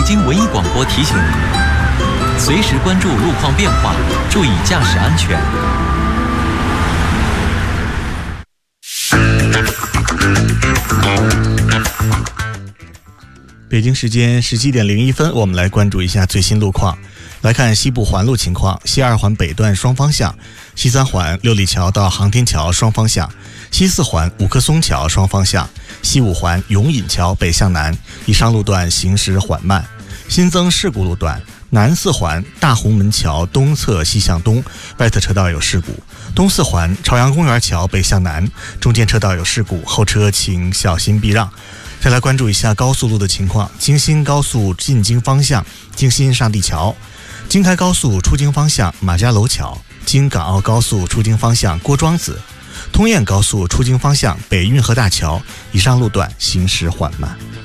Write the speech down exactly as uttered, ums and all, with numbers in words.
京文艺广播提醒您，随时关注路况变化，注意驾驶安全。 北京时间十七点零一分，我们来关注一下最新路况。来看西部环路情况，西二环北段双方向，西三环六里桥到航天桥双方向，西四环五棵松桥双方向，西五环永引桥北向南，以上路段行驶缓慢。新增事故路段，南四环大红门桥东侧西向东，外侧车道有事故；东四环朝阳公园桥北向南，中间车道有事故，后车请小心避让。再来关注一下高速路的情况，京新高速进京方向，京新上地桥；京开高速出京方向马家楼桥；京港澳高速出京方向郭庄子；通燕高速出京方向北运河大桥，以上路段行驶缓慢。